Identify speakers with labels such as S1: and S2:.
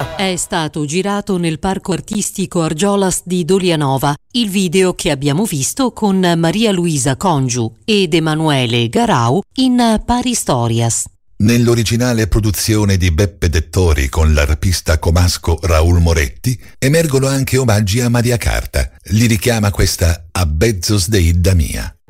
S1: È stato girato nel parco artistico Argiolas di Dolianova, il video che abbiamo visto con Maria Luisa Congiu ed Emanuele Garau in Paristorias.
S2: Nell'originale produzione di Beppe Dettori con l'arpista comasco Raul Moretti emergono anche omaggi a Maria Carta. Li richiama questa A Bezzos de Idda Mia.